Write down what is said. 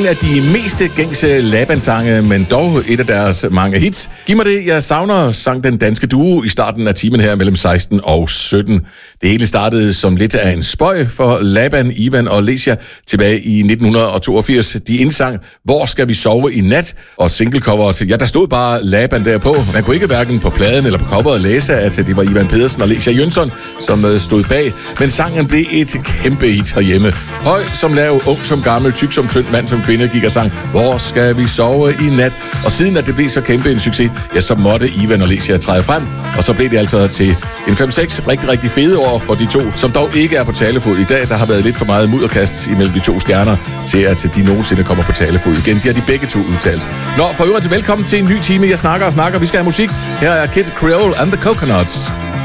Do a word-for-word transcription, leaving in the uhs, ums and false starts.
en af de mest gængse Laban-sange, men dog et af deres mange hits. Giv mig det, jeg savner, sang den danske duo i starten af timen her mellem seksten og sytten. Det hele startede som lidt af en spøg for Laban, Ivan og Lecia tilbage i nitten toogfirs. De indsang Hvor skal vi sove i nat? Og singlecoveret, ja, der stod bare Laban derpå. Man kunne ikke hverken på pladen eller på coveret læse, at det var Ivan Pedersen og Lecia Jønsson, som stod bag. Men sangen blev et kæmpe hit herhjemme. Høj som lav, ung som gammel, tyk som tynd, mand som kvinde gik og sang Hvor skal vi sove i nat? Og siden at det blev så kæmpe en succes, ja, så måtte Ivan og Lecia træde frem. Og så blev det altså til en fem seks rigtig, rigtig fede år for de to, som dog ikke er på talefod i dag. Der har været lidt for meget mudderkast imellem de to stjerner til, at de nogensinde kommer på talefod igen. De har de begge to udtalt. Nå, for øvrigt velkommen til en ny time. Jeg snakker og snakker. Vi skal have musik. Her er Kid Creole and the Coconuts.